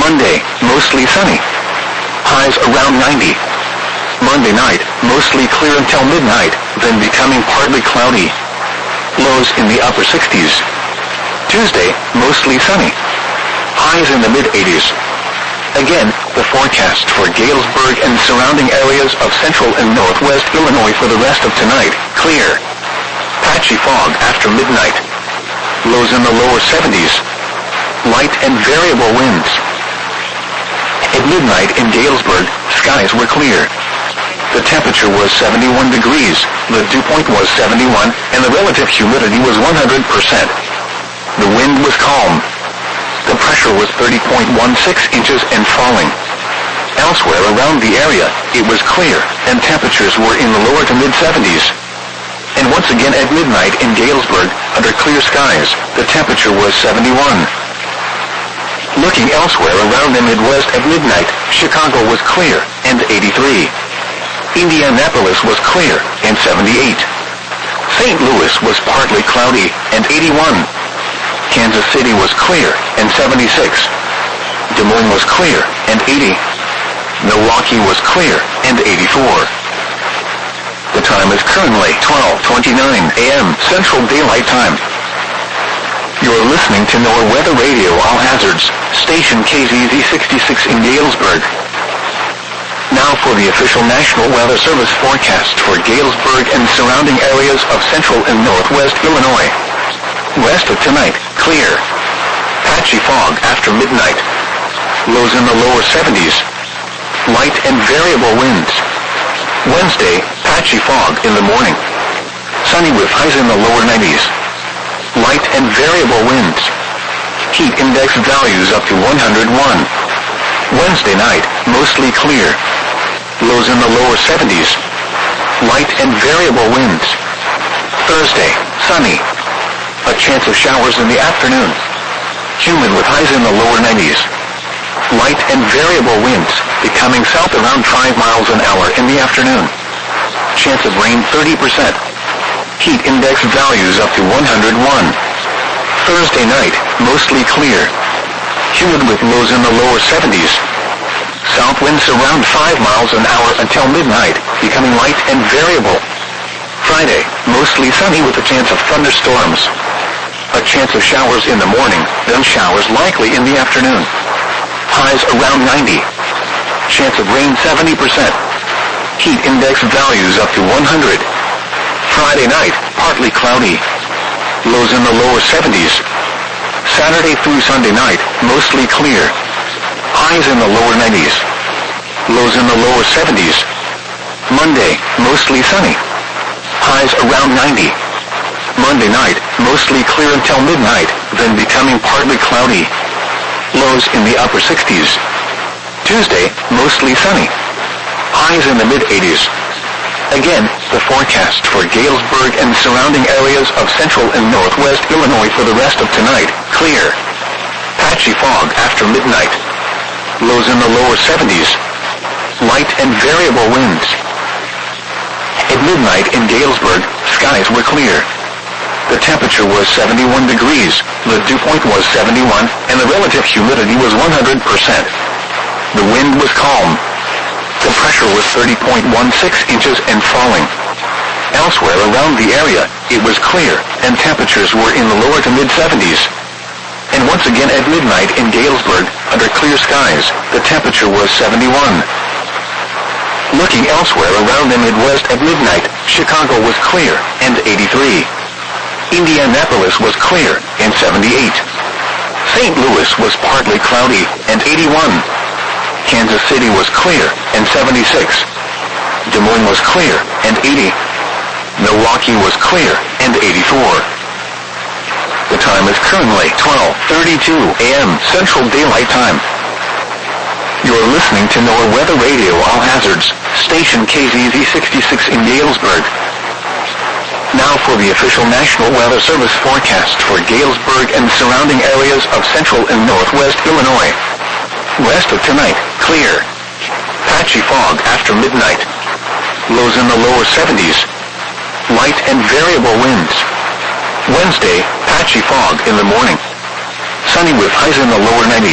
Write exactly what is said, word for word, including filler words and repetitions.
Monday, mostly sunny. Highs around ninety. Monday night, mostly clear until midnight, then becoming partly cloudy. Lows in the upper sixties. Tuesday, mostly sunny. Highs in the mid-eighties. Again, the forecast for Galesburg and surrounding areas of central and northwest Illinois for the rest of tonight, clear. Patchy fog after midnight. Lows in the lower seventies. Light and variable winds. At midnight in Galesburg, skies were clear. The temperature was seventy-one degrees, the dew point was seventy-one, and the relative humidity was one hundred percent. The wind was calm. The pressure was thirty point one six inches and falling. Elsewhere around the area, it was clear, and temperatures were in the lower to mid-seventies. And once again at midnight in Galesburg, under clear skies, the temperature was seventy-one. Looking elsewhere around the Midwest at midnight, Chicago was clear, and eighty-three. Indianapolis was clear, and seventy-eight. Saint Louis was partly cloudy, and eighty-one. Kansas City was clear, and seventy-six. Des Moines was clear, and eighty. Milwaukee was clear, and eighty-four. The time is currently twelve twenty-nine a m Central Daylight Time. You're listening to NOAA Weather Radio All Hazards, station K Z Z sixty-six in Galesburg. Now for the official National Weather Service forecast for Galesburg and surrounding areas of central and northwest Illinois. Rest of tonight, clear. Patchy fog after midnight. Lows in the lower seventies. Light and variable winds. Wednesday, patchy fog in the morning. Sunny with highs in the lower nineties. Light and variable winds. Heat index values up to one hundred one. Wednesday night, mostly clear. Lows in the lower seventies. Light and variable winds. Thursday, sunny. A chance of showers in the afternoon. Humid with highs in the lower nineties. Light and variable winds, becoming south around five miles an hour in the afternoon. Chance of rain thirty percent. Heat index values up to one hundred one. Thursday night, mostly clear. Humid with lows in the lower seventies. South winds around five miles an hour until midnight, becoming light and variable. Friday, mostly sunny with a chance of thunderstorms. A chance of showers in the morning, then showers likely in the afternoon. Highs around ninety. Chance of rain seventy percent. Heat index values up to one hundred. Friday night, partly cloudy. Lows in the lower seventies. Saturday through Sunday night, mostly clear. Highs in the lower nineties. Lows in the lower seventies. Monday, mostly sunny. Highs around ninety. Monday night, mostly clear until midnight, then becoming partly cloudy. Lows in the upper sixties. Tuesday, mostly sunny. Highs in the mid-eighties. Again, the forecast for Galesburg and surrounding areas of central and northwest Illinois for the rest of tonight, clear. Patchy fog after midnight. Lows in the lower seventies. Light and variable winds. At midnight in Galesburg, skies were clear. The temperature was seventy-one degrees, the dew point was seventy-one, and the relative humidity was one hundred percent. The wind was calm. The pressure was thirty point one six inches and falling. Elsewhere around the area, it was clear, and temperatures were in the lower to mid-seventies. And once again at midnight in Galesburg, under clear skies, the temperature was seventy-one. Looking elsewhere around the Midwest at midnight, Chicago was clear, and eighty-three. Indianapolis was clear, and seventy-eight. Saint Louis was partly cloudy, and eighty-one. Kansas City was clear, and seventy-six. Des Moines was clear, and eighty. Milwaukee was clear, and eighty-four. The time is currently twelve thirty-two a m Central Daylight Time. You're listening to NOAA Weather Radio All Hazards, station K Z Z sixty-six in Galesburg. Now for the official National Weather Service forecast for Galesburg and surrounding areas of central and northwest Illinois. Rest of tonight, clear. Patchy fog after midnight. Lows in the lower seventies. Light and variable winds. Wednesday, patchy fog in the morning. Sunny with highs in the lower nineties.